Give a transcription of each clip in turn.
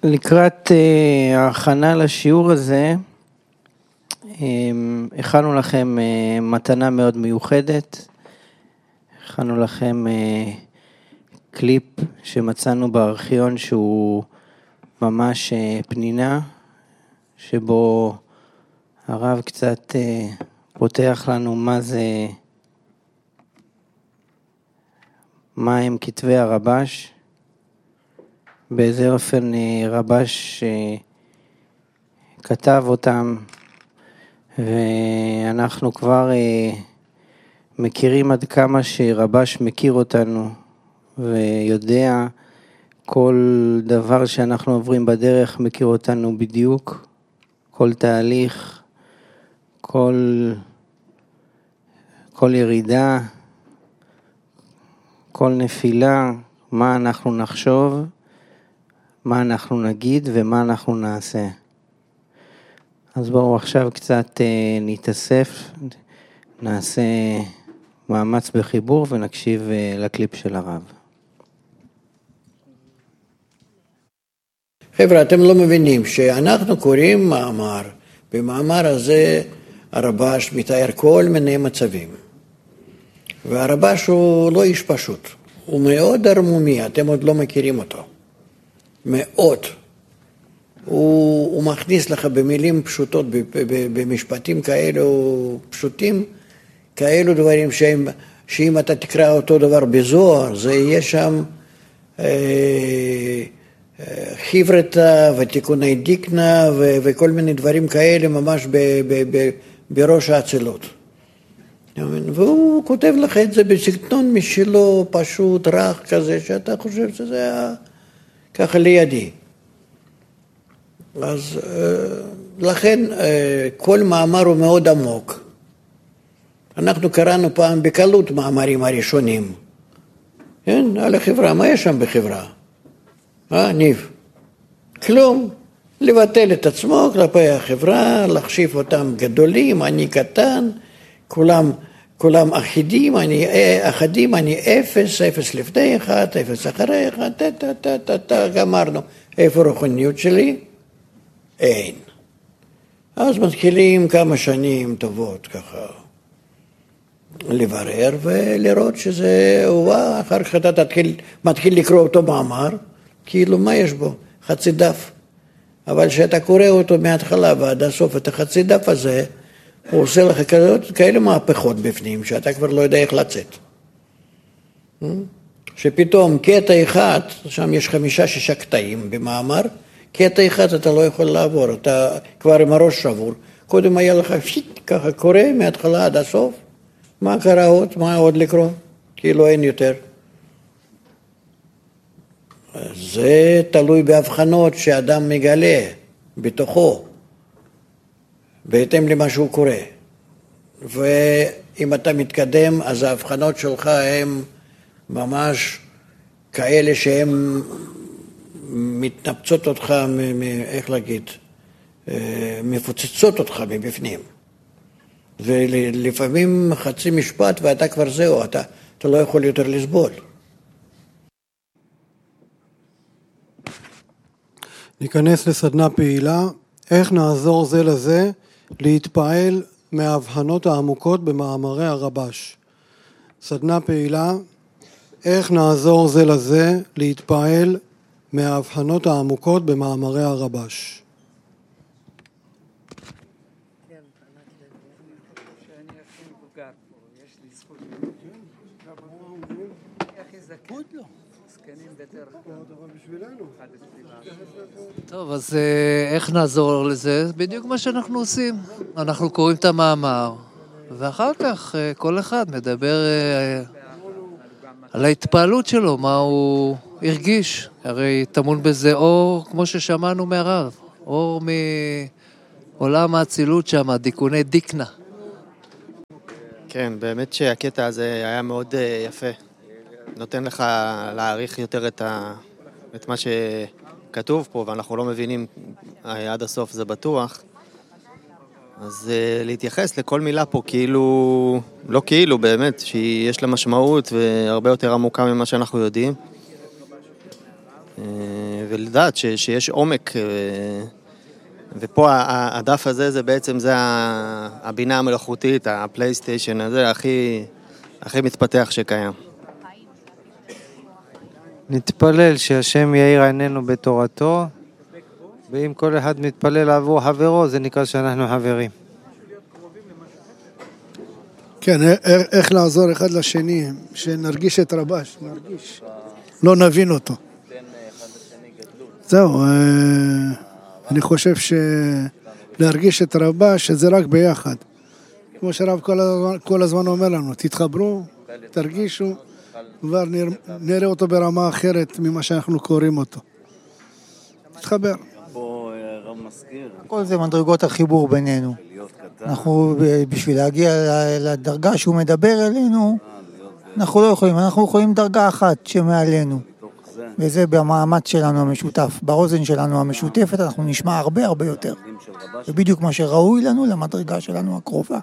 לקראת ההכנה לשיעור הזה, הכנו לכם מתנה מאוד מיוחדת, הכנו לכם קליפ שמצאנו בארכיון שהוא ממש פנינה, שבו הרב קצת פותח לנו מה הם כתבי הרבש, באיזה אופן רבש כתב אותם, ואנחנו כבר מכירים עד כמה שרבש מכיר אותנו, ויודע כל דבר שאנחנו עוברים בדרך מכיר אותנו בדיוק, כל תהליך, כל ירידה, כל נפילה, מה אנחנו נחשוב, מה אנחנו נגיד ומה אנחנו נעשה. אז בואו עכשיו קצת נתאסף, נעשה מאמץ בחיבור ונקשיב לקליפ של הרב. חבר'ה, אתם לא מבינים שאנחנו קוראים מאמר, במאמר הזה הרבש מתאר כל מיני מצבים. והרבש הוא לא איש פשוט, הוא מאוד ערמומי, אתם עוד לא מכירים אותו. מאוד. הוא מכניס לך במילים פשוטות, במשפטים כאלו פשוטים, כאלו דברים שאם אתה תקרא אותו דבר בזוהר, זה יהיה שם חברתה ותיקוני דיקנה וכל מיני דברים כאלה ממש בראש האצילות. והוא כותב לך את זה בסגנון משלו, פשוט, רך כזה, שאתה חושב שזה היה ככה לידי. אז לכן כל מאמר הוא מאוד עמוק. אנחנו קראנו פעם בקלות מאמרים הראשונים. כן? על החברה, מה יש שם בחברה? ניב? כלום. לבטל את עצמו כלפי החברה, להחשיב אותם גדולים, אני קטן, כולם אחידים, אני אפס, אפס לפני אחד, אפס אחרי אחד, גמרנו. איפה רוחניות שלי? אין. אז מתחילים כמה שנים טובות ככה לברר ולראות שזה, אחר כך אתה מתחיל לקרוא אותו מאמר, כאילו מה יש בו? חצי דף. אבל כשאתה קורא אותו מההתחלה ועד הסוף, את החצי דף הזה, הוא עושה לך כאלה מהפכות בפנים, שאתה כבר לא יודע איך לצאת. שפתאום קטע אחד, שם יש 5-6 קטעים במאמר, קטע אחד אתה לא יכול לעבור, אתה כבר עם הראש שבור. קודם היה לך ככה קורא מההתחלה עד הסוף, מה קרה עוד, מה עוד לקרוא? כאילו אין יותר. זה תלוי בהבחנות שאדם מגלה בתוכו, בהתאם למה שהוא קורא. ואם אתה מתקדם, אז ההבחנות שלך הן ממש כאלה שהן מתנפצות אותך, איך להגיד, מפוצצות אותך מבפנים. ולפעמים חצי משפט ואתה כבר זהו, אתה לא יכול יותר לסבול. ניכנס לסדנה פעילה, איך נעזור זה לזה להתפעל מההבחנות העמוקות במאמרי הרבש. סדנה פעילה, איך נעזור זה לזה להתפעל מההבחנות העמוקות במאמרי הרבש. טוב, אז איך נעזור לזה? בדיוק מה שאנחנו עושים. אנחנו קוראים את המאמר, ואחר כך כל אחד מדבר על ההתפעלות שלו, מה הוא הרגיש. הרי טמון בזה אור, כמו ששמענו מהרב, אור מעולם האצילות שם, דיקוני דיקנה. כן, באמת שהקטע הזה היה מאוד יפה. נותן לך להעריך יותר את מה שכתוב פה, ואנחנו לא מבינים עד הסוף, זה בטוח. אז להתייחס לכל מילה פה כאילו, לא כאילו באמת, שיש לה משמעות והרבה יותר עמוקה ממה שאנחנו יודעים. ולדעת שיש עומק, ופה הדף הזה זה בעצם, זה הבינה המלאכותית, הפלייסטיישן הזה, הכי מתפתח שקיים. נתפלל שהשם יאיר עינינו בתורתו, ואם כל אחד מתפלל עבור חברו, זה נקרא שאנחנו חברים. כן, איך לעזור אחד לשני, שנרגיש את רבש, נרגיש, לא נבין אותו. זהו, אני חושב שלהרגיש את רבש, שזה רק ביחד. כמו שרב כל הזמן אומר לנו, תתחברו, תרגישו, כבר נראה אותו ברמה אחרת ממה שאנחנו קוראים אותו. תתחבר. כל זה מדרגות החיבור בינינו. אנחנו בשביל להגיע לדרגה שהוא מדבר אלינו, אנחנו לא יכולים, אנחנו יכולים דרגה אחת שמעלינו. וזה במאמץ שלנו המשותף, באוזן שלנו המשותפת, אנחנו נשמע הרבה הרבה יותר. זה בדיוק מה שראוי לנו למדרגה שלנו הקרובה.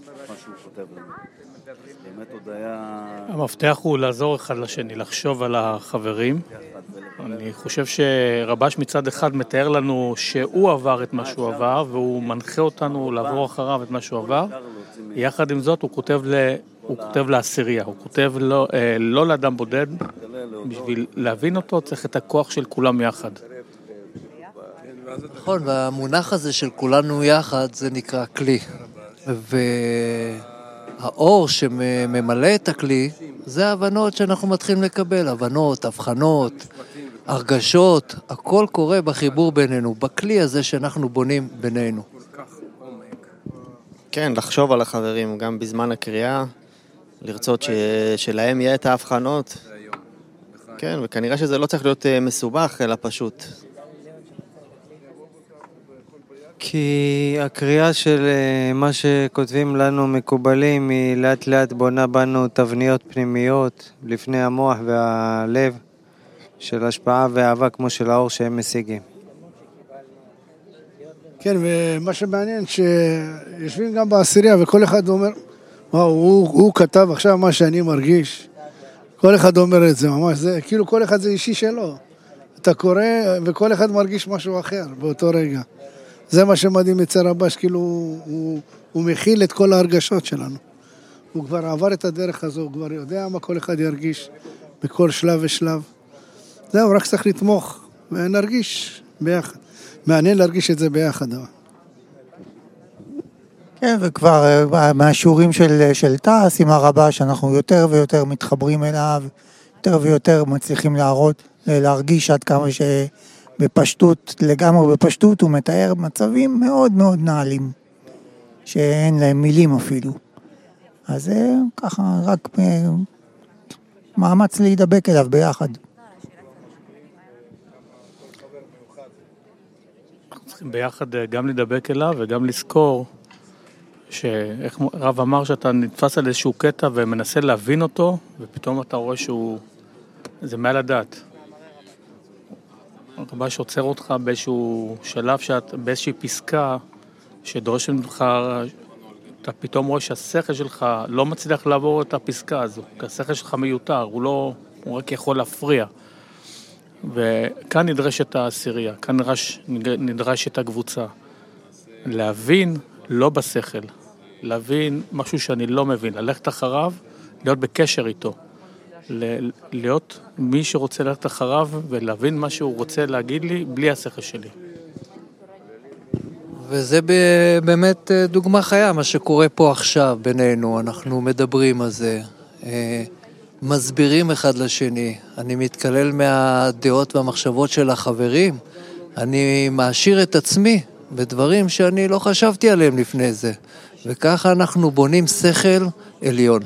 המפתח הוא לעזור אחד לשני, לחשוב על החברים. אני חושב שרבש מצד אחד מתאר לנו שהוא עבר את מה שהוא עבר, והוא מנחה אותנו לעבור אחריו את מה שהוא עבר. יחד עם זאת הוא כותב לעשירייה, הוא כותב לא לאדם בודד, בשביל להבין אותו צריך את הכוח של כולם יחד. נכון, והמונח הזה של כולנו יחד זה נקרא כלי. והאור שממלא את הכלי זה ההבנות שאנחנו מתחילים לקבל, הבנות, הבחנות, הרגשות, הכל קורה בחיבור בינינו, בכלי הזה שאנחנו בונים בינינו. כן, לחשוב על החברים, גם בזמן הקריאה, לרצות שלהם יהיה את ההבחנות. כן, וכנראה שזה לא צריך להיות מסובך, אלא פשוט. כי הקריאה של מה שכותבים לנו מקובלים היא לאט לאט בונה בנו תבניות פנימיות לפני המוח והלב של השפעה ואהבה כמו של האור שהם משיגים. כן, ומה שמעניין שיושבים גם בעשירייה וכל אחד אומר, הוא כתב עכשיו מה שאני מרגיש. כל אחד אומר את זה ממש, זה כאילו כל אחד זה אישי שלו. אתה קורא וכל אחד מרגיש משהו אחר באותו רגע. זה מה שמדהים אצל רבש, כאילו הוא מכיל את כל ההרגשות שלנו. הוא כבר עבר את הדרך הזו, הוא כבר יודע מה כל אחד ירגיש בכל שלב ושלב. זהו, רק צריך לתמוך ונרגיש ביחד. מעניין להרגיש את זה ביחד. כן, וכבר מהשיעורים של תעש עם הרבש, אנחנו יותר ויותר מתחברים אליו, יותר ויותר מצליחים להרגיש עד כמה שבפשטות, לגמרי בפשטות, הוא מתאר מצבים מאוד מאוד נעלים, שאין להם מילים אפילו. אז זה ככה רק מאמץ להידבק אליו ביחד. צריכים ביחד גם לדבק אליו וגם לזכור שאיך רב אמר שאתה נתפס על איזשהו קטע ומנסה להבין אותו, ופתאום אתה רואה זה מעל הדעת. רבש עוצר אותך באיזשהו שלב, באיזושהי פסקה שדורש ממך, אתה פתאום רואה שהשכל שלך לא מצליח לעבור את הפסקה הזו, כי השכל שלך מיותר, הוא רק יכול להפריע. וכאן נדרשת העשירייה, כאן נדרשת הקבוצה. להבין לא בשכל, להבין משהו שאני לא מבין, ללכת אחריו, להיות בקשר איתו. להיות מי שרוצה ללכת אחריו ולהבין מה שהוא רוצה להגיד לי בלי השכל שלי. וזה באמת דוגמה חיה, מה שקורה פה עכשיו בינינו, אנחנו מדברים על זה, מסבירים אחד לשני, אני מתקלל מהדעות והמחשבות של החברים, אני מעשיר את עצמי בדברים שאני לא חשבתי עליהם לפני זה, וככה אנחנו בונים שכל עליון.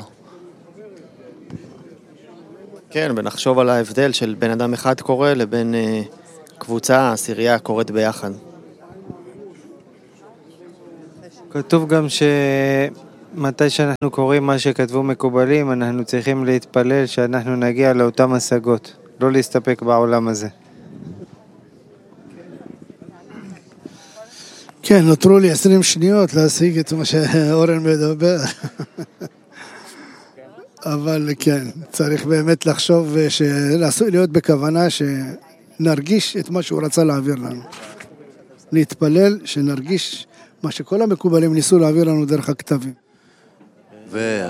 כן, ונחשוב על ההבדל של בן אדם אחד קורא לבין קבוצה, עשירייה קוראת ביחד. כתוב גם שמתי שאנחנו קוראים מה שכתבו מקובלים, אנחנו צריכים להתפלל שאנחנו נגיע לאותם השגות, לא להסתפק בעולם הזה. כן, נותרו לי 20 שניות להשיג את מה שאורן מדבר. אבל כן, צריך באמת לחשוב, להיות בכוונה שנרגיש את מה שהוא רצה להעביר לנו. להתפלל שנרגיש מה שכל המקובלים ניסו להעביר לנו דרך הכתבים.